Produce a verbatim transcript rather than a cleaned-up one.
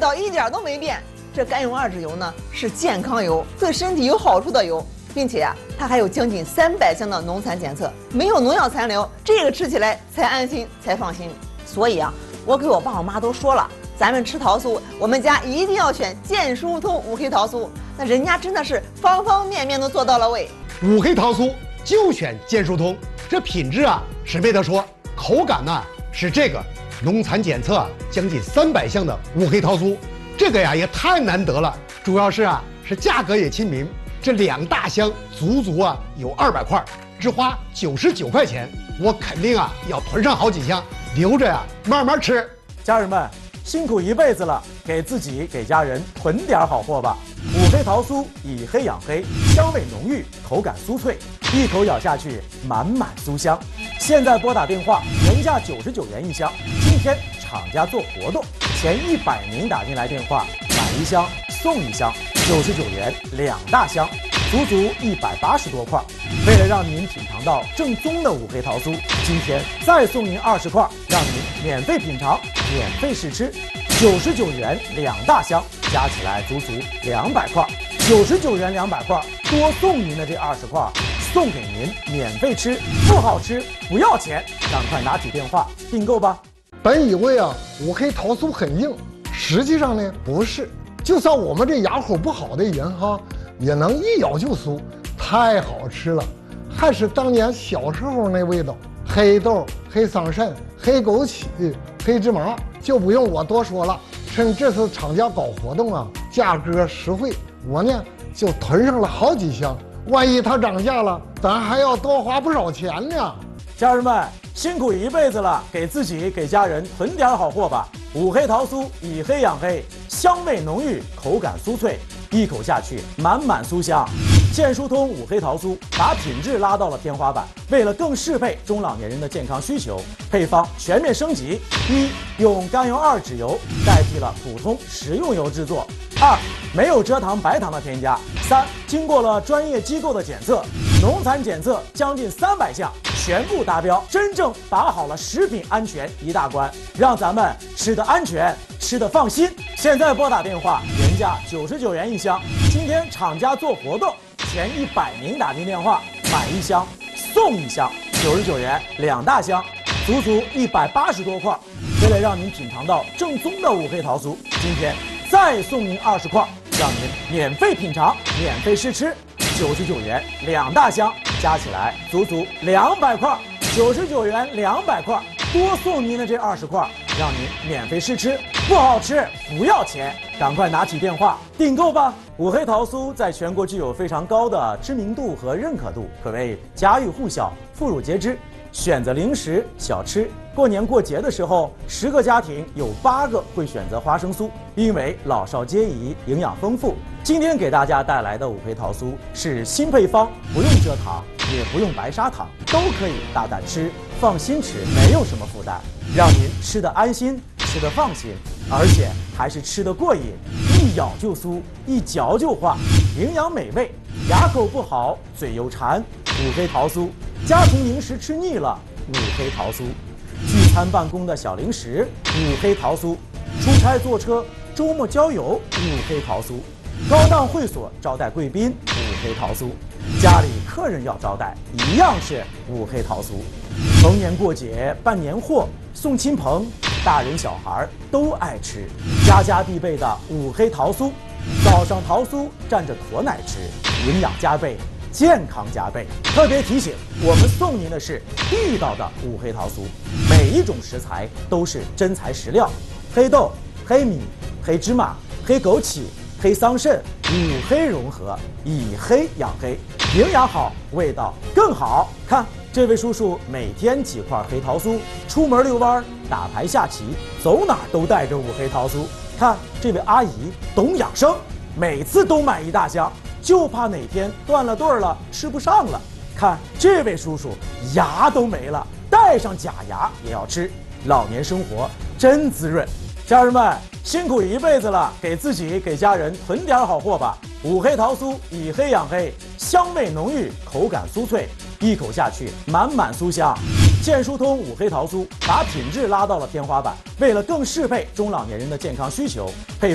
道一点都没变。这甘油二酯油呢是健康油，对身体有好处的油，并且啊，它还有将近三百项的农残检测，没有农药残留，这个吃起来才安心才放心。所以啊，我给我爸我妈都说了，咱们吃桃酥，我们家一定要选健舒通五黑桃酥。那人家真的是方方面面都做到了位。 五黑桃酥就选健舒通，这品质啊是没得说，口感呢是这个农残检测啊将近三百项的五黑桃酥，这个呀也太难得了。主要是啊是价格也亲民，这两大箱足足啊有二百块，只花九十九块钱，我肯定啊要囤上好几箱，留着呀慢慢吃。 家人们辛苦一辈子了，给自己给家人囤点好货吧。五黑桃酥以黑养黑，香味浓郁，口感酥脆，一口咬下去满满酥香。现在拨打电话，原价九十九元一箱，今天厂家做活动，前一百名打进来电话买一箱送一箱，九十九元两大箱，足足一百八十多块。为了让您品尝到正宗的五黑桃酥，今天再送您二十块，让您免费品尝，免费试吃。九十九元两大箱，加起来足足两百块。九十九元两百块，多送您的这二十块，送给您免费吃，不好吃不要钱，赶快拿起电话订购吧。 本以为啊五黑桃酥很硬，实际上呢不是，就算我们这牙口不好的人哈，也能一咬就酥，太好吃了，还是当年小时候那味道。黑豆、黑桑葚、黑枸杞、黑芝麻，就不用我多说了。趁这次厂家搞活动啊，价格实惠，我呢就囤上了好几箱。万一它涨价了，咱还要多花不少钱呢。 家人们辛苦一辈子了，给自己给家人囤点好货吧。五黑桃酥以黑养黑，香味浓郁，口感酥脆，一口下去满满酥香。健舒通五黑桃酥把品质拉到了天花板，为了更适配中老年人的健康需求，配方全面升级：一、用甘油二酯油代替了普通食用油制作；二、没有蔗糖、白糖的添加；三、经过了专业机构的检测，农残检测将近三百项全部达标，真正把好了食品安全一大关，让咱们吃得安全，吃得放心。现在拨打电话，原价九十九元一箱，今天厂家做活动，前一百名打进电话买一箱送一箱，九十九元两大箱，足足一百八十多块。为了让您品尝到正宗的五黑桃酥，今天再送您二十块，让您免费品尝，免费试吃。九十九元两大箱，加起来足足两百块。九十九元两百块，多送您的这二十块，让您免费试吃，不好吃不要钱，赶快拿起电话订购吧。五黑桃酥在全国具有非常高的知名度和认可度，可谓家喻户晓、妇孺皆知。选择零食小吃，过年过节的时候，十个家庭有八个会选择花生酥，因为老少皆宜，营养丰富。今天给大家带来的五黑桃酥是新配方，不用蔗糖，也不用白砂糖，都可以大胆吃，放心吃，没有什么负担，让您吃得安心，吃得放心，而且还是吃得过瘾，一咬就酥，一嚼就化，营养美味。牙口不好，嘴又馋，五黑桃酥。家庭零食吃腻了，五黑桃酥；聚餐办公的小零食，五黑桃酥；出差坐车、周末郊游，五黑桃酥；高档会所招待贵宾，五黑桃酥；家里客人要招待，一样是五黑桃酥。逢年过节办年货，送亲朋，大人小孩都爱吃，家家必备的五黑桃酥。早上桃酥蘸着驼奶吃，营养加倍，健康加倍。特别提醒，我们送您的是地道的五黑桃酥，每一种食材都是真材实料，黑豆、黑米、黑芝麻、黑枸杞、黑桑葚，五黑融合，以黑养黑，营养好，味道更好。看这位叔叔每天几块黑桃酥，出门遛弯、打牌下棋，走哪儿都带着五黑桃酥。看这位阿姨懂养生，每次都买一大箱，就怕哪天断了顿儿了，吃不上了。看这位叔叔牙都没了，带上假牙也要吃，老年生活真滋润。家人们辛苦一辈子了，给自己给家人囤点好货吧。五黑桃酥以黑养黑，香味浓郁，口感酥脆，一口下去满满酥香。健舒通五黑桃酥把品质拉到了天花板，为了更适配中老年人的健康需求，配